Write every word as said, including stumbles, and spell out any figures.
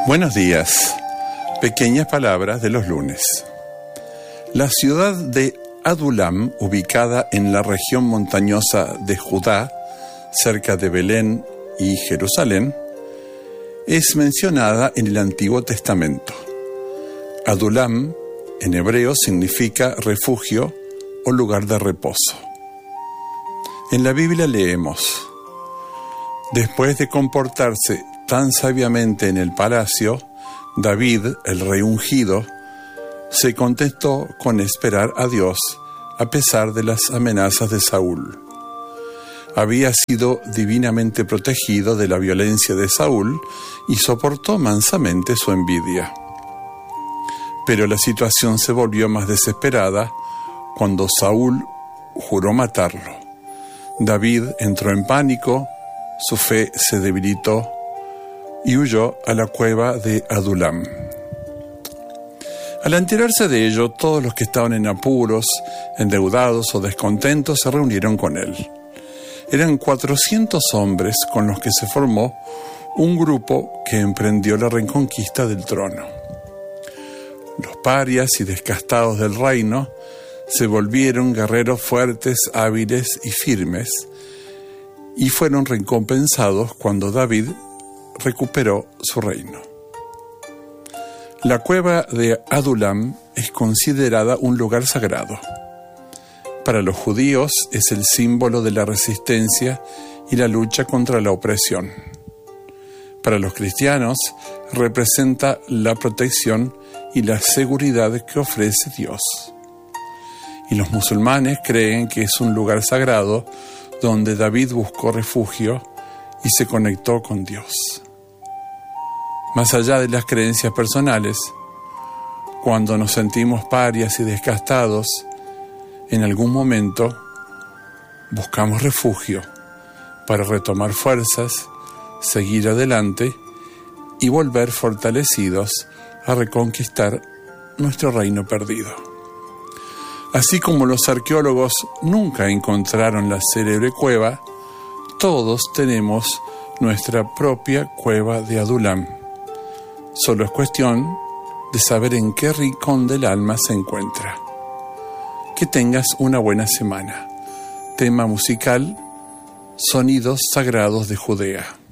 Buenos días. Pequeñas palabras de los lunes. La ciudad de Adulam, ubicada en la región montañosa de Judá, cerca de Belén y Jerusalén, es mencionada en el Antiguo Testamento. Adulam, en hebreo, significa refugio o lugar de reposo. En la Biblia leemos: después de comportarse tan sabiamente en el palacio, David, el rey ungido, se contentó con esperar a Dios a pesar de las amenazas de Saúl. Había sido divinamente protegido de la violencia de Saúl y soportó mansamente su envidia. Pero la situación se volvió más desesperada cuando Saúl juró matarlo. David entró en pánico, su fe se debilitó y huyó a la cueva de Adulam. Al enterarse de ello, todos los que estaban en apuros, endeudados o descontentos se reunieron con él. Eran cuatrocientos hombres con los que se formó un grupo que emprendió la reconquista del trono. Los parias y descastados del reino se volvieron guerreros fuertes, hábiles y firmes, y fueron recompensados cuando David recuperó su reino. La cueva de Adulam es considerada un lugar sagrado. Para los judíos es el símbolo de la resistencia y la lucha contra la opresión. Para los cristianos representa la protección y la seguridad que ofrece Dios. Y los musulmanes creen que es un lugar sagrado donde David buscó refugio y se conectó con Dios. Más allá de las creencias personales, cuando nos sentimos parias y desgastados, en algún momento buscamos refugio para retomar fuerzas, seguir adelante y volver fortalecidos a reconquistar nuestro reino perdido. Así como los arqueólogos nunca encontraron la célebre cueva, todos tenemos nuestra propia cueva de Adulam. Solo es cuestión de saber en qué rincón del alma se encuentra. Que tengas una buena semana. Tema musical: Sonidos Sagrados de Judea.